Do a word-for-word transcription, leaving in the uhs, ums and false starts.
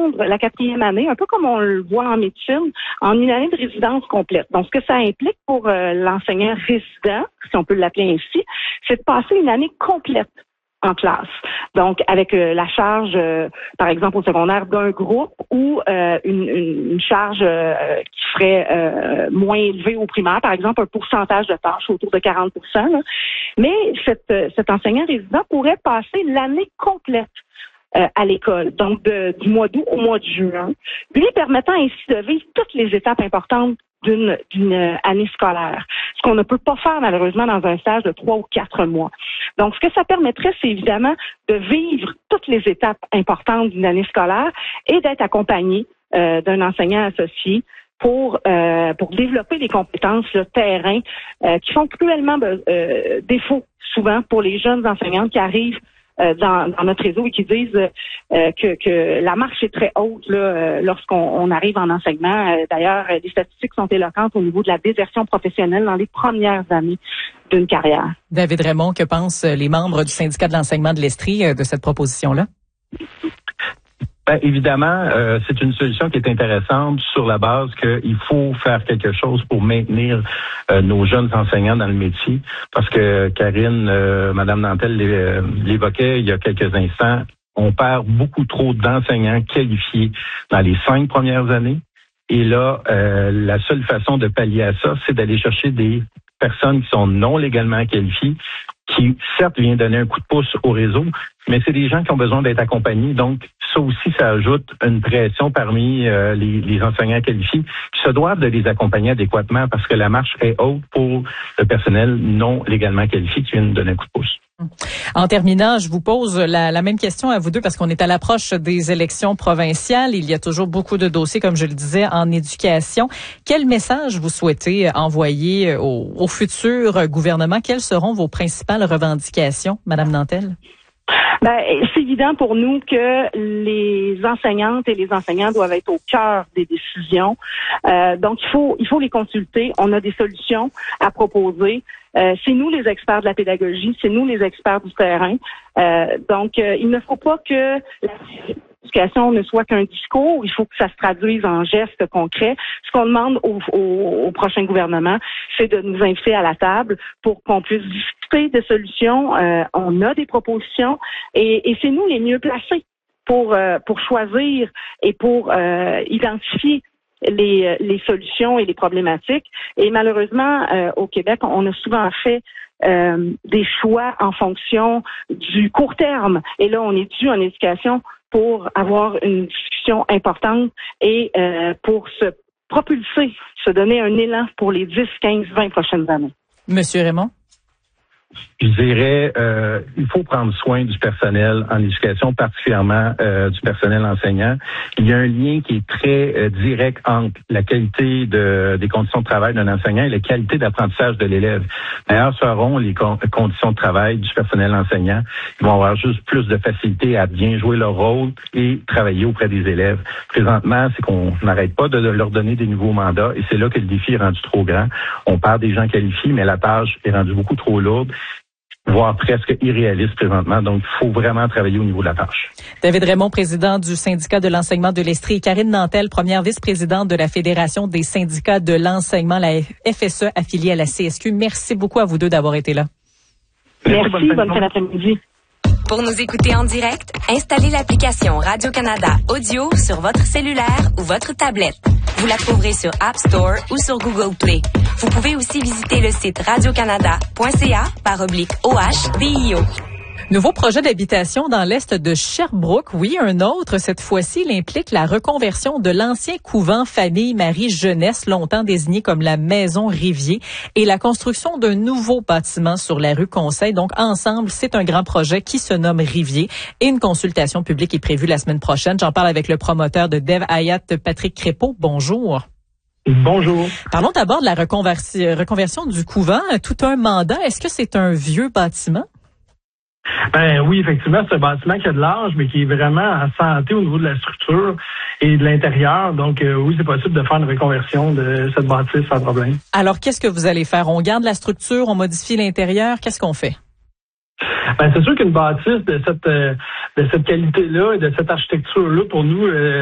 étendre la quatrième année, un peu comme on le voit en médecine, en une année de résidence complète. Donc, ce que ça implique pour euh, l'enseignant résident, si on peut l'appeler ainsi, c'est de passer une année complète en classe. Donc, avec euh, la charge, euh, par exemple, au secondaire d'un groupe ou euh, une, une, une charge euh, qui serait euh, moins élevée au primaire, par exemple, un pourcentage de tâches autour de quarante pour cent. Là. Mais cette, cet enseignant résident pourrait passer l'année complète euh, à l'école, donc de, du mois d'août au mois de juin, lui permettant ainsi de vivre toutes les étapes importantes d'une, d'une année scolaire, ce qu'on ne peut pas faire malheureusement dans un stage de trois ou quatre mois. Donc, ce que ça permettrait, c'est évidemment de vivre toutes les étapes importantes d'une année scolaire et d'être accompagné euh, d'un enseignant associé pour euh, pour développer des compétences, le terrain, euh, qui font cruellement euh, défaut souvent pour les jeunes enseignantes qui arrivent Euh, dans, dans notre réseau et qui disent euh, que, que la marche est très haute là, euh, lorsqu'on on arrive en enseignement. Euh, d'ailleurs, les statistiques sont éloquentes au niveau de la désertion professionnelle dans les premières années d'une carrière. David Raymond, que pensent les membres du syndicat de l'enseignement de l'Estrie euh, de cette proposition-là? Ben, évidemment, euh, c'est une solution qui est intéressante sur la base qu'il faut faire quelque chose pour maintenir euh, nos jeunes enseignants dans le métier. Parce que Karine, euh, Madame Nantel l'évoquait il y a quelques instants, on perd beaucoup trop d'enseignants qualifiés dans les cinq premières années. Et là, euh, la seule façon de pallier à ça, c'est d'aller chercher des personnes qui sont non légalement qualifiées, qui, certes, viennent donner un coup de pouce au réseau, mais c'est des gens qui ont besoin d'être accompagnés. Donc, ça aussi, ça ajoute une pression parmi euh, les, les enseignants qualifiés qui se doivent de les accompagner adéquatement parce que la marche est haute pour le personnel non légalement qualifié qui vient de donner un coup de pouce. En terminant, je vous pose la, la même question à vous deux parce qu'on est à l'approche des élections provinciales. Il y a toujours beaucoup de dossiers, comme je le disais, en éducation. Quel message vous souhaitez envoyer au, au futur gouvernement? Quelles seront vos principales revendications, Madame Nantel? Ben, c'est évident pour nous que les enseignantes et les enseignants doivent être au cœur des décisions. Euh, donc, il faut, il faut les consulter. On a des solutions à proposer. Euh, c'est nous les experts de la pédagogie, c'est nous les experts du terrain. Euh, donc, euh, il ne faut pas que l'éducation ne soit qu'un discours, il faut que ça se traduise en gestes concrets. Ce qu'on demande au, au, au prochain gouvernement, c'est de nous inviter à la table pour qu'on puisse discuter de solutions. Euh, on a des propositions et, et c'est nous les mieux placés pour, euh, pour choisir et pour euh, identifier les, les solutions et les problématiques. Et malheureusement, euh, au Québec, on a souvent fait euh, des choix en fonction du court terme. Et là, on est dû en éducation pour avoir une discussion importante et euh, pour se propulser, se donner un élan pour les dix, quinze, vingt prochaines années. Monsieur Raymond? Je dirais, euh, il faut prendre soin du personnel en éducation, particulièrement euh, du personnel enseignant. Il y a un lien qui est très euh, direct entre la qualité de, des conditions de travail d'un enseignant et la qualité d'apprentissage de l'élève. D'ailleurs, seront les con- conditions de travail du personnel enseignant. Ils vont avoir juste plus de facilité à bien jouer leur rôle et travailler auprès des élèves. Présentement, c'est qu'on n'arrête pas de leur donner des nouveaux mandats et c'est là que le défi est rendu trop grand. On perd des gens qualifiés, mais la tâche est rendue beaucoup trop lourde, voire presque irréaliste présentement. Donc, il faut vraiment travailler au niveau de la tâche. David Raymond, président du syndicat de l'enseignement de l'Estrie, et Karine Nantel, première vice-présidente de la Fédération des syndicats de l'enseignement, la F S E, affiliée à la C S Q. Merci beaucoup à vous deux d'avoir été là. Merci, Merci bonne fin d'après-midi. Pour nous écouter en direct, installez l'application Radio-Canada Audio sur votre cellulaire ou votre tablette. Vous la trouverez sur App Store ou sur Google Play. Vous pouvez aussi visiter le site radiocanada point c a par oblique O H V I O. Nouveau projet d'habitation dans l'est de Sherbrooke. Oui, un autre. Cette fois-ci, il implique la reconversion de l'ancien couvent Famille Marie Jeunesse, longtemps désigné comme la Maison Rivier, et la construction d'un nouveau bâtiment sur la rue Conseil. Donc, ensemble, c'est un grand projet qui se nomme Rivier et une consultation publique est prévue la semaine prochaine. J'en parle avec le promoteur de Dev Hayat, Patrick Crépeau. Bonjour. Bonjour. Parlons d'abord de la reconversi- reconversion du couvent. Tout un mandat. Est-ce que c'est un vieux bâtiment? Ben oui, effectivement, c'est un bâtiment qui a de l'âge, mais qui est vraiment en santé au niveau de la structure et de l'intérieur. Donc euh, oui, c'est possible de faire une reconversion de cette bâtisse sans problème. Alors, qu'est-ce que vous allez faire? On garde la structure, on modifie l'intérieur. Qu'est-ce qu'on fait? Ben c'est sûr qu'une bâtisse de cette euh, de cette qualité-là et de cette architecture-là, pour nous, euh,